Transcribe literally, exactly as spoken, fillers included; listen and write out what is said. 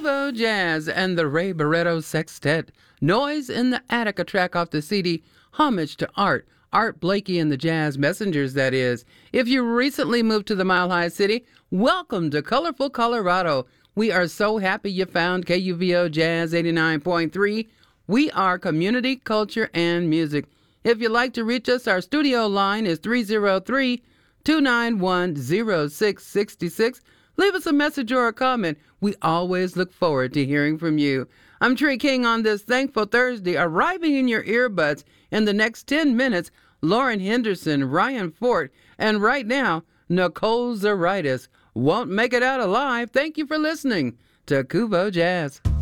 Kuvo Jazz and the Ray Barretto Sextet. Noise in the Attic, a track off the C D Homage to Art. Art Blakey and the Jazz Messengers, that is. If you recently moved to the Mile High City, welcome to colorful Colorado. We are so happy you found K U V O Jazz eighty-nine point three. We are community, culture, and music. If you'd like to reach us, our studio line is three oh three, two nine one, oh six six six. Leave us a message or a comment. We always look forward to hearing from you. I'm Tree King on this thankful Thursday, arriving in your earbuds in the next ten minutes, Lauren Henderson, Ryan Fort, and right now, Nicole Zaritis. Won't make it out alive. Thank you for listening to Kuvo Jazz.